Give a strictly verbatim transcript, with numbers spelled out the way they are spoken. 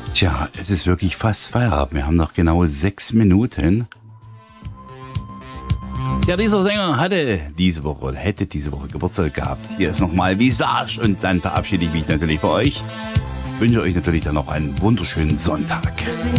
Tja, es ist wirklich fast Feierabend. Wir haben noch genau sechs Minuten. Ja, dieser Sänger hatte diese Woche oder hätte diese Woche Geburtstag gehabt. Hier ist nochmal Visage und dann verabschiede ich mich natürlich bei euch. Wünsche euch natürlich dann noch einen wunderschönen Sonntag.